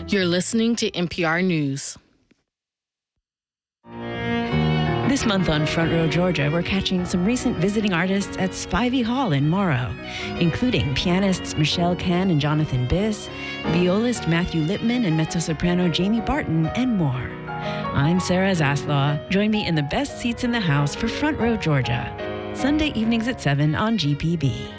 You're listening to NPR News. This month on Front Row Georgia, we're catching some recent visiting artists at Spivey Hall in Morrow, including pianists Michelle Kahn and Jonathan Biss, violist Matthew Lipman and mezzo-soprano Jamie Barton, and more. I'm Sarah Zaslaw. Join me in the best seats in the house for Front Row Georgia, Sunday evenings at 7 on GPB.